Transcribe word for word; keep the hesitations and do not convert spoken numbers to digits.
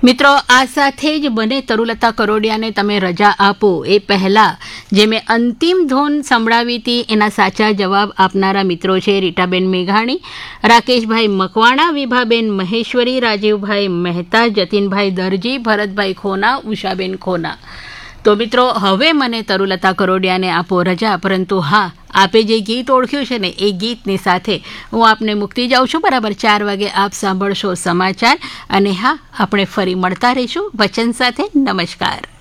મિત્રો, આ સાથે જ મને તરુલતા કરોડિયાને તમે રજા આપો એ પહેલાં જે મેં અંતિમ ધૂન સંભળાવી હતી એના સાચા જવાબ આપનારા મિત્રો છે રીટાબેન મેઘાણી, રાકેશભાઈ મકવાણા, વિભાબેન મહેશ્વરી, રાજીવભાઈ મહેતા, જતીનભાઈ દરજી, ભરતભાઈ ખોના, ઉષાબેન ખોના. તો મિત્રો, હવે મને તરુલતા કરોડિયાને આપો રજા, પરંતુ હા, આપે જે ગીત ઓળખ્યું છે ને એ ગીતની સાથે હું આપને મૂકતી જાઉં છું. બરાબર ચાર વાગે આપ સાંભળશો સમાચાર અને હા, આપણે ફરી મળતા રહીશું વચન સાથે. નમસ્કાર.